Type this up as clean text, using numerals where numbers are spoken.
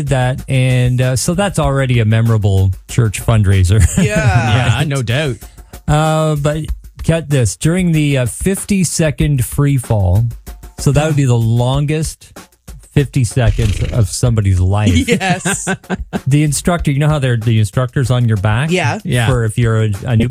that, and so that's already a memorable church fundraiser. Yeah, no doubt. But get this, during the 50-second free fall, so that would be the longest 50 seconds of somebody's life. Yes. The instructor, you know how the instructor's on your back? Yeah. Yeah. For if you're a new